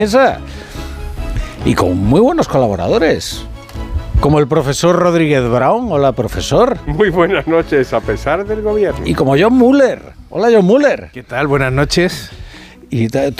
mesa. Y con muy buenos colaboradores. Como el profesor Rodríguez Brown. Hola, profesor. Muy buenas noches, a pesar del gobierno. Y como John Muller. Hola, John Muller. ¿Qué tal? Buenas noches. Y